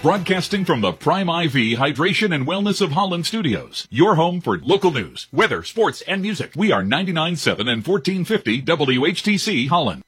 broadcasting from the Prime IV Hydration and Wellness of Holland studios. Your home for local news, weather, sports, and music. We are 99.7 and 1450 WHTC Holland.